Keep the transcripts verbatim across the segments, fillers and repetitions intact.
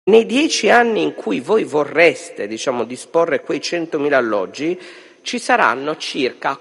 Nei dieci anni in cui voi vorreste, diciamo, disporre quei centomila alloggi, ci saranno circa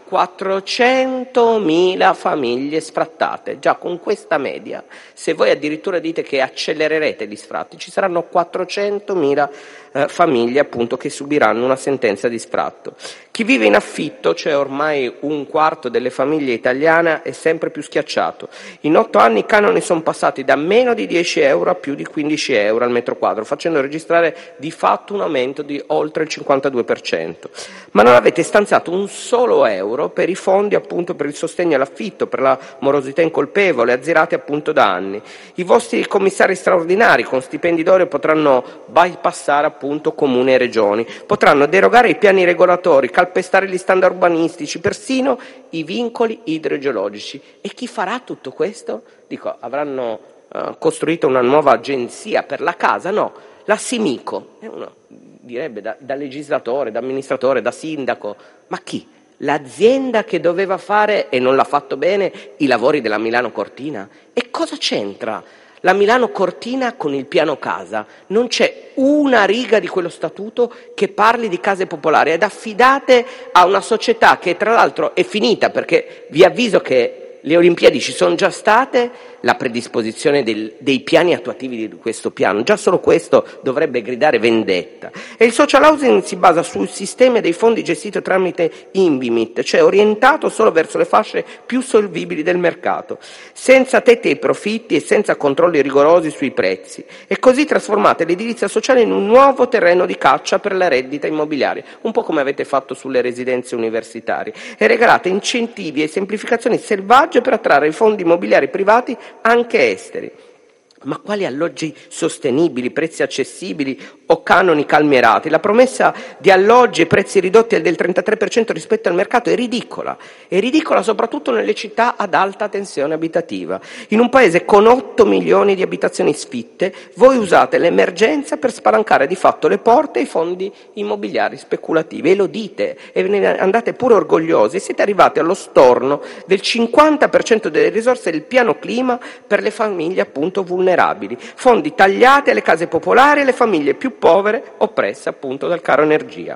quattrocentomila famiglie sfrattate. Già con questa media, se voi addirittura dite che accelererete gli sfratti, ci saranno quattrocentomila eh, famiglie appunto che subiranno una sentenza di sfratto. Chi vive in affitto, cioè ormai un quarto delle famiglie italiane, è sempre più schiacciato. In otto anni i canoni sono passati da meno di dieci euro a più di quindici euro al metro quadro, facendo registrare di fatto un aumento di oltre il cinquantadue per cento. Ma non avete stanziato un solo euro per i fondi appunto per il sostegno all'affitto, per la morosità incolpevole, azzerati appunto da anni. I vostri commissari straordinari con stipendi d'oro potranno bypassare appunto comuni e regioni, potranno derogare i piani regolatori, calpestare gli standard urbanistici, persino i vincoli idrogeologici. E chi farà tutto questo? Dico, avranno uh, costruito una nuova agenzia per la casa? No, la Simico, è uno direbbe da, da legislatore, da amministratore, da sindaco, ma chi? L'azienda che doveva fare, e non l'ha fatto bene, i lavori della Milano Cortina? E cosa c'entra la Milano Cortina con il piano casa? Non c'è una riga di quello statuto che parli di case popolari, ed affidate a una società che tra l'altro è finita, perché vi avviso che le Olimpiadi ci sono già state, la predisposizione del, dei piani attuativi di questo piano, già solo questo dovrebbe gridare vendetta. E il social housing si basa sul sistema dei fondi gestito tramite Invimit, cioè orientato solo verso le fasce più solvibili del mercato, senza tetti ai profitti e senza controlli rigorosi sui prezzi, e così trasformate l'edilizia sociale in un nuovo terreno di caccia per la reddita immobiliare, un po' come avete fatto sulle residenze universitarie, e regalate incentivi e semplificazioni selvagge per attrarre i fondi immobiliari privati anche esteri. Ma quali alloggi sostenibili, prezzi accessibili o canoni calmierati? La promessa di alloggi e prezzi ridotti del trentatré per cento rispetto al mercato è ridicola, è ridicola soprattutto nelle città ad alta tensione abitativa. In un paese con otto milioni di abitazioni sfitte, voi usate l'emergenza per spalancare di fatto le porte ai fondi immobiliari speculativi, e lo dite, e ne andate pure orgogliosi, e siete arrivati allo storno del cinquanta per cento delle risorse del piano clima per le famiglie appunto vulnerabili. Fondi tagliati alle case popolari e alle famiglie più povere, oppresse appunto dal caro energia.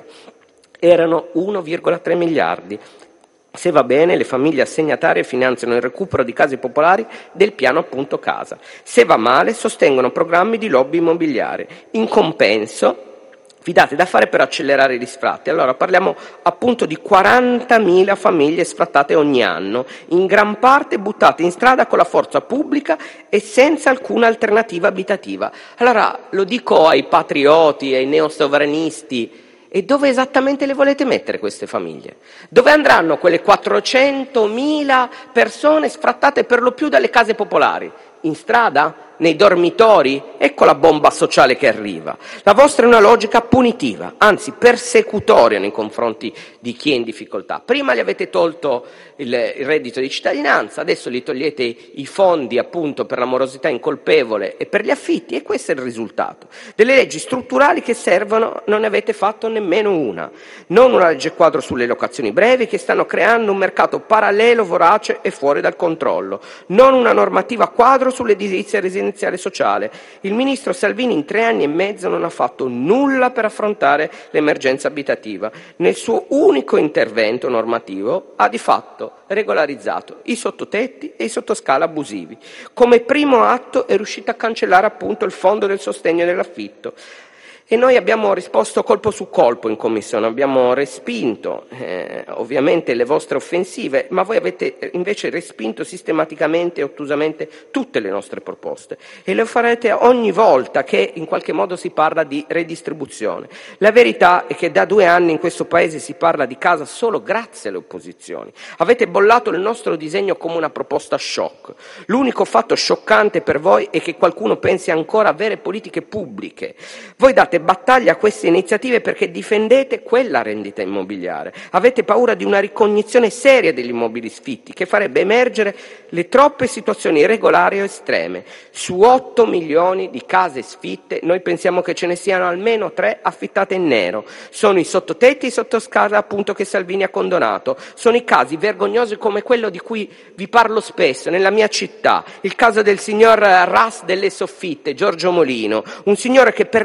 Erano uno virgola tre miliardi. Se va bene, le famiglie assegnatarie finanziano il recupero di case popolari del piano appunto casa. Se va male, sostengono programmi di lobby immobiliare. In compenso, vi date da fare per accelerare gli sfratti. Allora parliamo appunto di quarantamila famiglie sfrattate ogni anno, in gran parte buttate in strada con la forza pubblica e senza alcuna alternativa abitativa. Allora lo dico ai patrioti, ai neosovranisti: e dove esattamente le volete mettere queste famiglie? Dove andranno quelle quattrocentomila persone sfrattate per lo più dalle case popolari? In strada? Nei dormitori? Ecco la bomba sociale che arriva. La vostra è una logica punitiva, anzi persecutoria nei confronti di chi è in difficoltà. Prima gli avete tolto il, il reddito di cittadinanza, adesso gli togliete i fondi appunto per la morosità incolpevole e per gli affitti, e questo è il risultato. Delle leggi strutturali che servono non ne avete fatto nemmeno una. Non una legge quadro sulle locazioni brevi, che stanno creando un mercato parallelo, vorace e fuori dal controllo. Non una normativa quadro sull'edilizia residenziale sociale. Il ministro Salvini in tre anni e mezzo non ha fatto nulla per affrontare l'emergenza abitativa. Nel suo unico intervento normativo ha di fatto regolarizzato i sottotetti e i sottoscala abusivi. Come primo atto è riuscito a cancellare appunto il fondo del sostegno dell'affitto. E noi abbiamo risposto colpo su colpo in commissione, abbiamo respinto eh, ovviamente le vostre offensive, ma voi avete invece respinto sistematicamente e ottusamente tutte le nostre proposte, e lo farete ogni volta che in qualche modo si parla di redistribuzione. La verità è che da due anni in questo Paese si parla di casa solo grazie alle opposizioni. Avete bollato il nostro disegno come una proposta shock. L'unico fatto scioccante per voi è che qualcuno pensi ancora a vere politiche pubbliche. Voi date fate battaglia a queste iniziative perché difendete quella rendita immobiliare. Avete paura di una ricognizione seria degli immobili sfitti che farebbe emergere le troppe situazioni irregolari o estreme. Su otto milioni di case sfitte noi pensiamo che ce ne siano almeno tre affittate in nero. Sono i sottotetti e i sottoscala appunto che Salvini ha condonato. Sono i casi vergognosi come quello di cui vi parlo spesso nella mia città, il caso del signor Ras delle Soffitte, Giorgio Molino, un signore che per